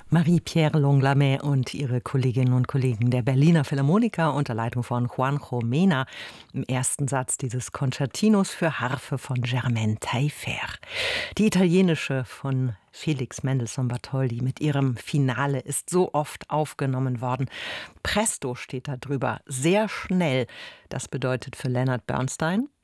Marie-Pierre Longlamé und ihre Kolleginnen und Kollegen der Berliner Philharmoniker unter Leitung von Juanjo Mena im ersten Satz dieses Concertinos für Harfe von Germaine Taillefer. Die italienische von Felix Mendelssohn Bartholdy mit ihrem Finale ist so oft aufgenommen worden. Presto steht da drüber, sehr schnell. Das bedeutet für Leonard Bernstein: